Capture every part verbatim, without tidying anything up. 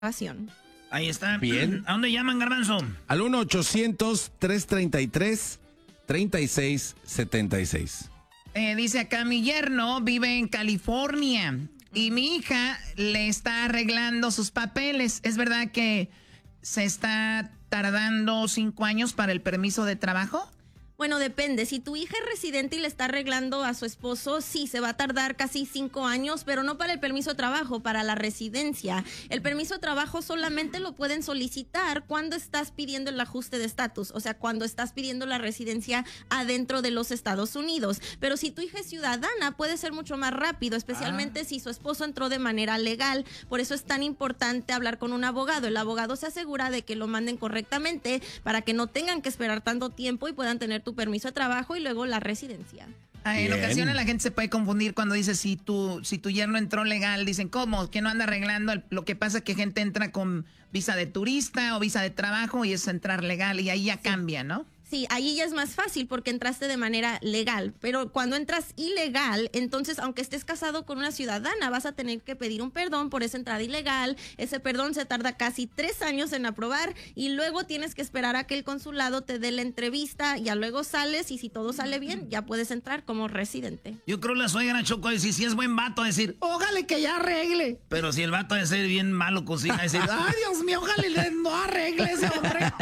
Ahí está. Bien. ¿A dónde llaman, Garbanzo? Al uno ochocientos, tres treinta y tres, treinta y seis setenta y seis. Eh, dice acá, mi yerno vive en California y mi hija le está arreglando sus papeles. ¿Es verdad que se está tardando cinco años para el permiso de trabajo? Bueno, depende. Si tu hija es residente y le está arreglando a su esposo, sí, se va a tardar casi cinco años, pero no para el permiso de trabajo, para la residencia. El permiso de trabajo solamente lo pueden solicitar cuando estás pidiendo el ajuste de estatus, o sea, cuando estás pidiendo la residencia adentro de los Estados Unidos. Pero si tu hija es ciudadana, puede ser mucho más rápido, especialmente ah. si su esposo entró de manera legal. Por eso es tan importante hablar con un abogado. El abogado se asegura de que lo manden correctamente para que no tengan que esperar tanto tiempo y puedan tener tu permiso de trabajo y luego la residencia. Ah, en ocasiones la gente se puede confundir cuando dice si tu, si tu yerno entró legal, dicen ¿cómo? Que no anda arreglando. Lo que pasa es que gente entra con visa de turista o visa de trabajo y es entrar legal y ahí ya sí. cambia, ¿no? Sí, ahí ya es más fácil porque entraste de manera legal, pero cuando entras ilegal, entonces aunque estés casado con una ciudadana, vas a tener que pedir un perdón por esa entrada ilegal. Ese perdón se tarda casi tres años en aprobar y luego tienes que esperar a que el consulado te dé la entrevista, ya luego sales y si todo sale bien, ya puedes entrar como residente. Yo creo la suegra Choco a decir, si es buen vato, a decir, ojalá que ya arregle. Pero si el vato de ser bien malo cocina, a decir, ay Dios mío, ojalá no arregle ese hombre.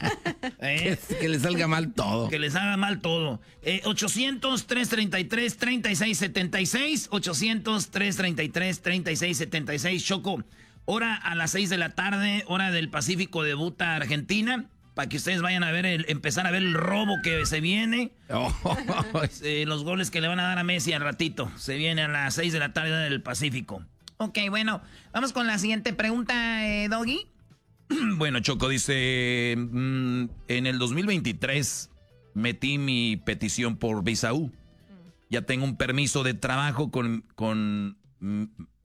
¿Eh? Que, que le salga mal todo. Que les haga mal todo. Eh, ochocientos, tres treinta y tres, treinta y seis setenta y seis. ochocientos, tres treinta y tres, treinta y seis setenta y seis. Choco, hora a las seis de la tarde, hora del Pacífico, debuta Argentina. Para que ustedes vayan a ver, el, empezar a ver el robo que se viene. Oh. eh, los goles que le van a dar a Messi al ratito. Se viene a las seis de la tarde del Pacífico. Ok, bueno, vamos con la siguiente pregunta, eh, Doggy. Bueno, Choco dice, mmm, en el dos mil veintitrés metí mi petición por visa U. Ya tengo un permiso de trabajo con, con mm,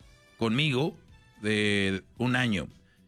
conmigo de un año.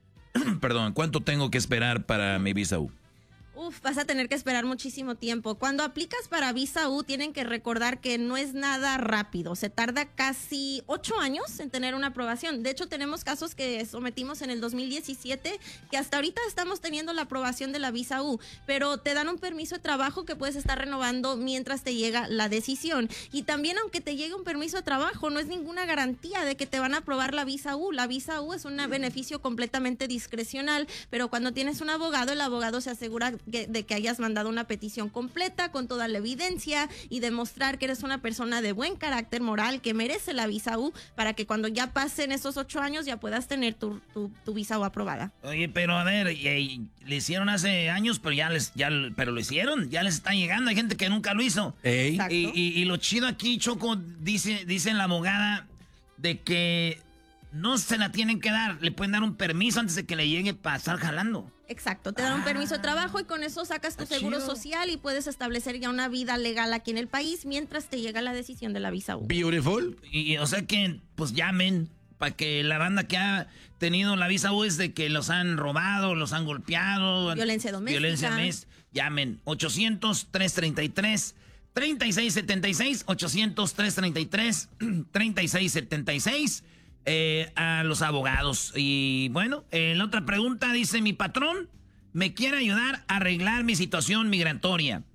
Perdón, ¿cuánto tengo que esperar para mi visa U? Uf, vas a tener que esperar muchísimo tiempo. Cuando aplicas para visa U, tienen que recordar que no es nada rápido. Se tarda casi ocho años en tener una aprobación. De hecho, tenemos casos que sometimos en el dos mil diecisiete, que hasta ahorita estamos teniendo la aprobación de la visa U, pero te dan un permiso de trabajo que puedes estar renovando mientras te llega la decisión. Y también, aunque te llegue un permiso de trabajo, no es ninguna garantía de que te van a aprobar la visa U. La visa U es un beneficio completamente discrecional, pero cuando tienes un abogado, el abogado se asegura Que, de que hayas mandado una petición completa con toda la evidencia y demostrar que eres una persona de buen carácter moral que merece la visa U para que cuando ya pasen esos ocho años ya puedas tener tu, tu, tu visa U aprobada. Oye, pero a ver, y, y, le hicieron hace años, pero ya les, ya, pero lo hicieron, ya les está llegando, hay gente que nunca lo hizo. Ey. Y, y, y lo chido aquí, Choco, dice, dice la abogada de que no se la tienen que dar, le pueden dar un permiso antes de que le llegue para estar jalando. Exacto, te dan un permiso de trabajo y con eso sacas tu seguro chido. social y puedes establecer ya una vida legal aquí en el país mientras te llega la decisión de la visa U. Beautiful. Y o sea que, pues llamen, para que la banda que ha tenido la visa U es de que los han robado, los han golpeado. Violencia doméstica. Violencia doméstica. Llamen, ochocientos, tres treinta y tres, treinta y seis setenta y seis, ochocientos, tres treinta y tres, treinta y seis setenta y seis. Eh, a los abogados. Y bueno, eh, la otra pregunta dice, mi patrón me quiere ayudar a arreglar mi situación migratoria.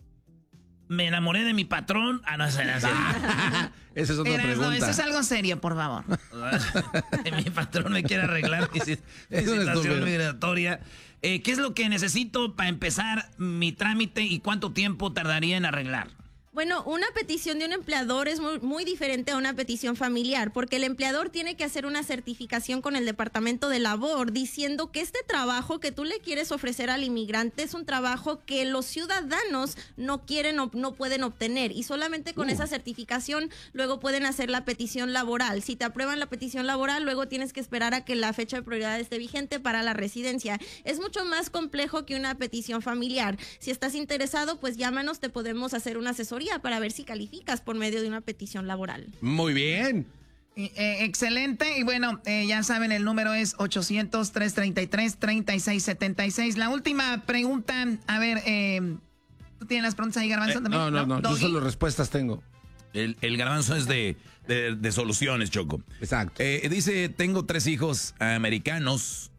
Me enamoré de mi patrón. Ah, no, esa es Esa es otra Era, pregunta. no, eso es algo serio, por favor. Mi patrón me quiere arreglar mi, mi situación migratoria. Eh, ¿Qué es lo que necesito para empezar mi trámite y cuánto tiempo tardaría en arreglar? Bueno, una petición de un empleador es muy, muy diferente a una petición familiar, porque el empleador tiene que hacer una certificación con el Departamento de Labor diciendo que este trabajo que tú le quieres ofrecer al inmigrante es un trabajo que los ciudadanos no quieren o no pueden obtener, y solamente con uh. esa certificación luego pueden hacer la petición laboral. Si te aprueban la petición laboral, luego tienes que esperar a que la fecha de prioridad esté vigente para la residencia. Es mucho más complejo que una petición familiar. Si estás interesado, pues llámanos, te podemos hacer una asesoría para ver si calificas por medio de una petición laboral. Muy bien. Eh, excelente. Y bueno, eh, ya saben, el número es ochocientos, tres treinta y tres, treinta y seis setenta y seis. La última pregunta, a ver, eh, ¿tú tienes las preguntas ahí, Garbanzo? Eh, no, no, no, no, yo solo respuestas tengo. El, el garbanzo es de, de, de soluciones, Choco. Exacto. Eh, dice, tengo tres hijos americanos